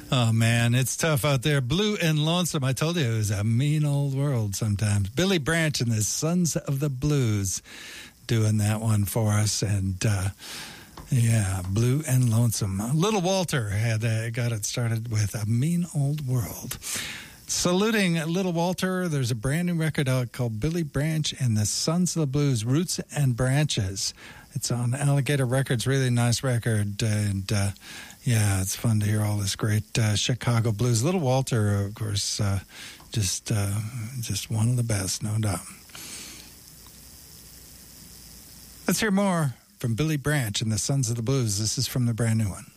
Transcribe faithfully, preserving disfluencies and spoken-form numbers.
Oh, man, it's tough out there. Blue and Lonesome. I told you it was a mean old world sometimes. Billy Branch and the Sons of the Blues doing that one for us. And, uh, yeah, Blue and Lonesome. Little Walter had uh, got it started with A Mean Old World. Saluting Little Walter, there's a brand new record out called Billy Branch and the Sons of the Blues, Roots and Branches. It's on Alligator Records, really nice record. And, uh, yeah, it's fun to hear all this great uh, Chicago blues. Little Walter, of course, uh, just uh, just one of the best, no doubt. Let's hear more from Billy Branch and the Sons of the Blues. This is from the brand new one.